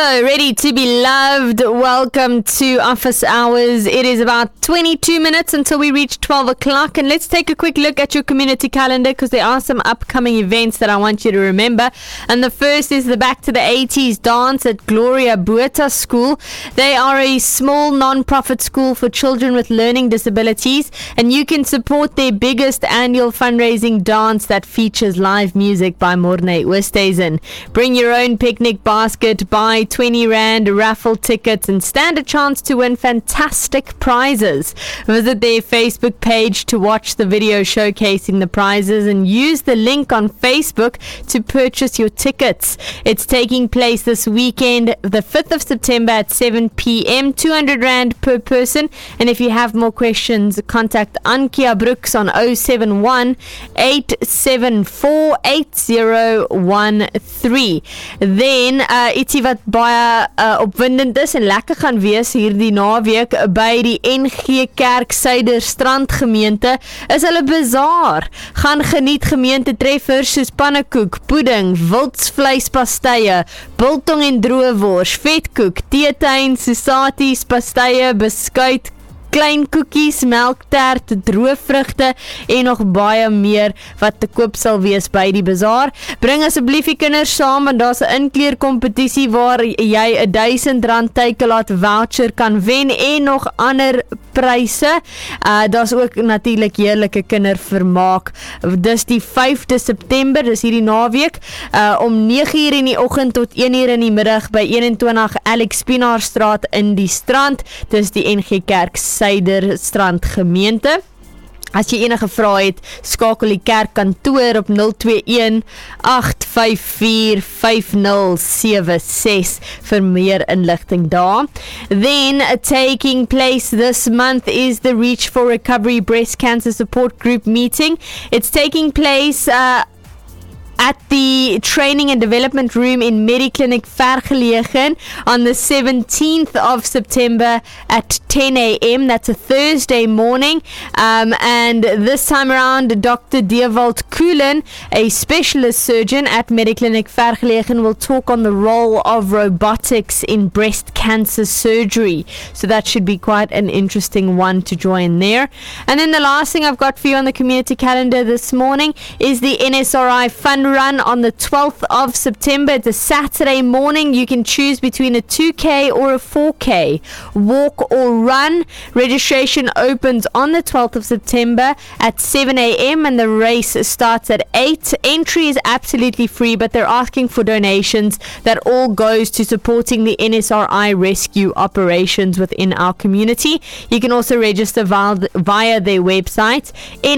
ready to be loved. Welcome to Office Hours. It is about 22 minutes until we reach 12 o'clock. And let's take a quick look at your community calendar because there are some upcoming events that I want you to remember. And the first is the Back to the 80s dance at Gloria Botha School. They are a small non-profit school for children with learning disabilities. And you can support their biggest annual fundraising dance that features live music by Morne Oosthuizen. Bring your own picnic basket, buy 20 Rand raffle tickets and stand a chance to win fantastic prizes. Visit their Facebook page to watch the video showcasing the prizes and use the link on Facebook to purchase your tickets. It's taking place this weekend, the 5th of September at 7 p.m, 200 Rand per person. And if you have more questions, contact Ankia Brooks on 071 874 8013. Then ietsie wat baie opwindend is en lekker gaan wees hierdie naweek by die NG Kerk Suiderstrand gemeente is hulle bazaar. Gaan geniet gemeente treffers soos pannekoek, pudding, wildsvleispastye, biltong en droëwors, vetkoek, teetuin, sosaties, pastye, beskuit, klein koekies, melktert, droë vrugte en nog baie meer wat te koop sal wees by die bazaar. Bring asseblief die kinders saam want daar's 'n inkleerkompetisie waar jy 1000 Rand Takealot voucher kan wen en nog ander pryse. Daar's ook natuurlik heerlike kindervermaak. Dis die 5de September, dis hierdie naweek, om 9:00 in die oggend tot 1:00 in die middag by 21 Alex Pienaarstraat in die Strand. Dis die NG Kerk Suiderstrand gemeente. As jy enige vrae het, skakel die kerkkantoor op 021 854 5076 vir meer inligting daar. Then, taking place this month is the Reach for Recovery Breast Cancer Support Group meeting. It's taking place at the Training and Development Room in Mediclinic Vergelegen on the 17th of September at 10 a.m. That's a Thursday morning. And this time around, Dr. Dewald Kuhlen, a specialist surgeon at Mediclinic Vergelegen, will talk on the role of robotics in breast cancer surgery. So that should be quite an interesting one to join there. And then the last thing I've got for you on the community calendar this morning is the NSRI Fund Run on the 12th of September. It's a Saturday morning. You can choose between a 2K or a 4K. Walk or run. Registration opens on the 12th of September at 7 a.m. and the race starts at 8. Entry is absolutely free, but they're asking for donations that all goes to supporting the NSRI rescue operations within our community. You can also register via their website,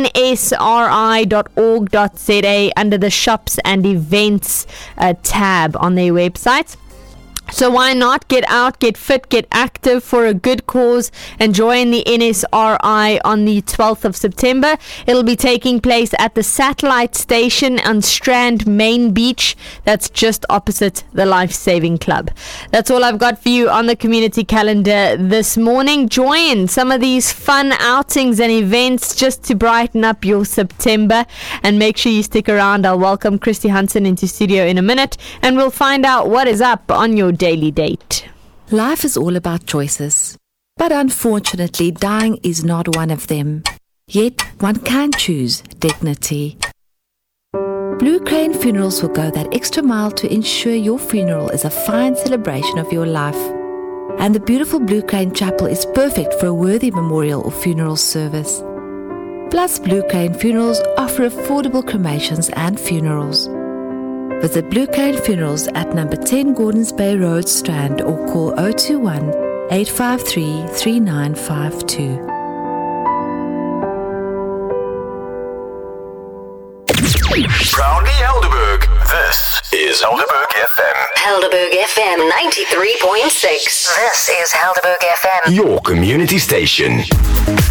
nsri.org.za, under the Shops and Events tab on their website. So why not get out, get fit, get active for a good cause and join the NSRI on the 12th of September. It'll be taking place at the Satellite Station on Strand Main Beach. That's just opposite the Life Saving Club. That's all I've got for you on the community calendar this morning. Join some of these fun outings and events just to brighten up your September, and make sure you stick around. I'll welcome Christy Hansen into studio in a minute and we'll find out what is up on your daily date. Life is all about choices, but unfortunately dying is not one of them. Yet one can choose dignity. Blue Crane Funerals will go that extra mile to ensure your funeral is a fine celebration of your life. And the beautiful Blue Crane Chapel is perfect for a worthy memorial or funeral service. Plus, Blue Crane Funerals offer affordable cremations and funerals. Visit Blue Crane Funerals at number 10 Gordons Bay Road, Strand, or call 021 853 3952. Proudly Helderberg. This is Helderberg FM. Helderberg FM 93.6. This is Helderberg FM. Your community station.